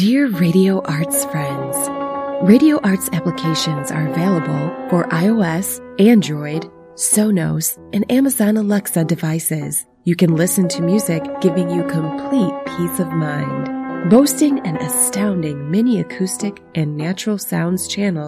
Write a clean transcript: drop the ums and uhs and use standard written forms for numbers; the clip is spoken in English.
Dear Radio Arts friends, Radio Arts applications are available for iOS, Android, Sonos, and Amazon Alexa devices. You can listen to music giving you complete peace of mind. Boasting an astounding mini acoustic and natural sounds channel